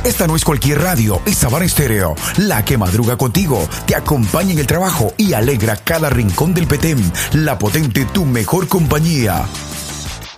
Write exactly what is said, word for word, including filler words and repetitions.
Esta no es cualquier radio, es Sabana Estéreo, la que madruga contigo, te acompaña en el trabajo y alegra cada rincón del Petén. La Potente, tu mejor compañía.